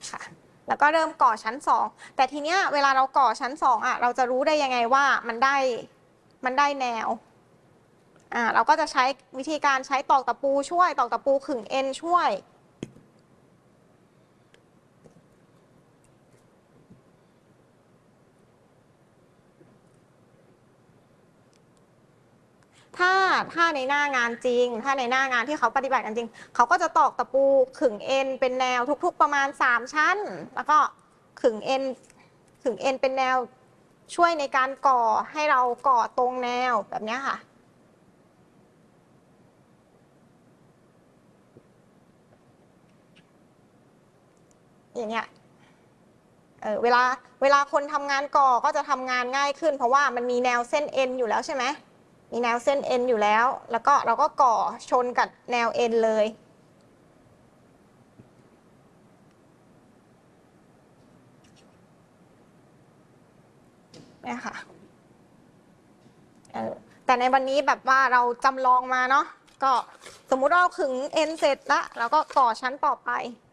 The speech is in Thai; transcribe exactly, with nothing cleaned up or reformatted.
ค่ะแล้วก็เริ่มก่อชั้นสองแต่ทีเนี้ยเวลาเราก่อชั้นสองอ่ะเราจะรู้ได้ยังไงว่ามันได้มันได้แนวอ่าเราก็จะใช้วิธีการใช้ตอกตะปูช่วยตอกตะปูขึงเอ็นช่วยถ้าถ้าในหน้างานจริงถ้าในหน้างานที่เขาปฏิบัติกันจริงเขาก็จะตอกตะปูขึงเอ็นเป็นแนวทุกๆประมาณสามชั้นแล้วก็ขึงเอ็นขึงเอ็นเป็นแนวช่วยในการก่อให้เราก่อตรงแนวแบบนี้ค่ะอย่างเงี้ยเออเวลาเวลาคนทำงานก่อก็จะทำงานง่ายขึ้นเพราะว่ามันมีแนวเส้นเอ็นอยู่แล้วใช่ไหมมีแนวเส้นเอ็นอยู่แล้วแล้วก็เราก็ก่อชนกับแนวเอ็นเลยเนี่ยค่ะเออแต่ในวันนี้แบบว่าเราจำลองมาเนาะก็สมมุติเราขึงเอ็นเสร็จแล้วเราก็ก่อชั้นต่อไป